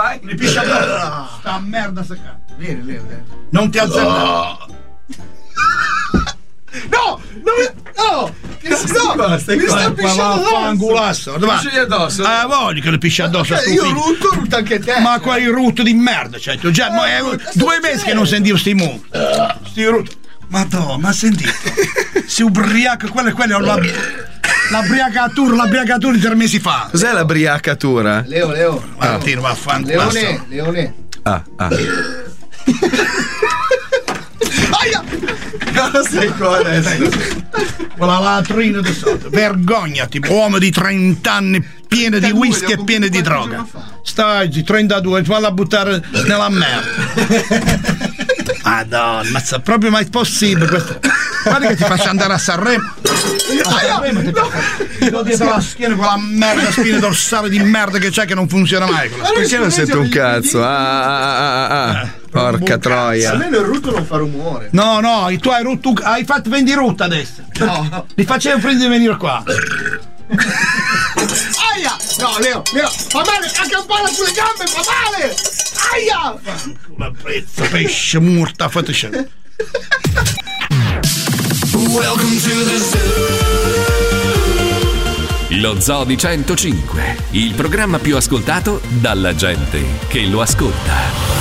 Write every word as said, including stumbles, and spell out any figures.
vai. Mi piscia addosso. Sta merda sta cazzo. Vieni, Leo, Leo. Non ti alzare. Oh. No! No! No! Che sto? Qua, stai Mi qua. sta Ma pisciando vaffanculo. Dove Pisci addosso. Eh, voglio che le pisci addosso. va? a sto Io figlio. rutto, rutto anche te. Ma quali rutti di merda, cioè, tu già, Eh, ma è ma due cosa mesi succede? che non sentivo sti mu. Sti rutti. Madonna, ma sentito? Si ubriaca, quella, quella è la, la briagatura, la briagatura di tre mesi fa. Cos'è la briacatura? Leo, Leo. Martino, vaffanculo. Leone, Leone. Ah, ah. Aia! Cosa sei qua adesso? Quella latrina di sotto. Vergognati, uomo di trenta anni pieno di whisky e pieno di droga. Stai, trentadue, ti vado a buttare nella merda. Madonna, ma sa proprio mai possibile questo. Guarda che ti faccio andare a Sanremo. A Sanremo ti ti do dietro la schiena quella merda spina dorsale di merda che c'è che non funziona mai. quella. Perché non sento un cazzo? Ah, ah, ah, ah, ah. Porca troia. Almeno il rutto non fa rumore. No, no, tu hai rotto, hai fatto vendi rutta adesso. No. Li facevo prima di venire qua. Aia! No, Leo, Leo, fa male, anche un palo sulle gambe, fa male! Aia! La prezza, pesce, morta, fate scena. Welcome to the zoo. Lo Zoo di centocinque, il programma più ascoltato dalla gente che lo ascolta.